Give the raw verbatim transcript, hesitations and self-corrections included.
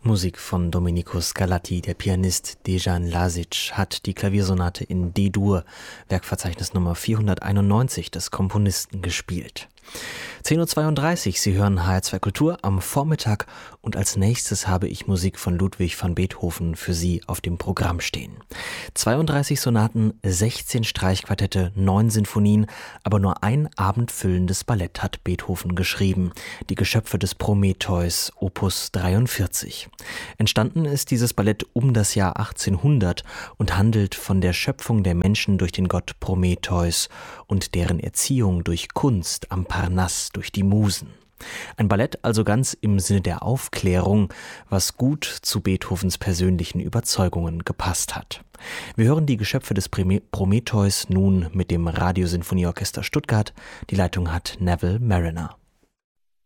Musik von Domenico Scarlatti. Der Pianist Dejan Lazic hat die Klaviersonate in D-Dur, Werkverzeichnis Nummer vierhunderteinundneunzig des Komponisten, gespielt. zehn Uhr zweiunddreißig, Sie hören H R zwei Kultur am Vormittag und als nächstes habe ich Musik von Ludwig van Beethoven für Sie auf dem Programm stehen. zweiunddreißig Sonaten, sechzehn Streichquartette, neun Sinfonien, aber nur ein abendfüllendes Ballett hat Beethoven geschrieben, die Geschöpfe des Prometheus, Opus dreiundvierzig. Entstanden ist dieses Ballett um das Jahr achtzehnhundert und handelt von der Schöpfung der Menschen durch den Gott Prometheus und deren Erziehung durch Kunst am Parnass durch die Musen. Ein Ballett also ganz im Sinne der Aufklärung, was gut zu Beethovens persönlichen Überzeugungen gepasst hat. Wir hören die Geschöpfe des Prometheus nun mit dem Radiosinfonieorchester Stuttgart. Die Leitung hat Neville Marriner.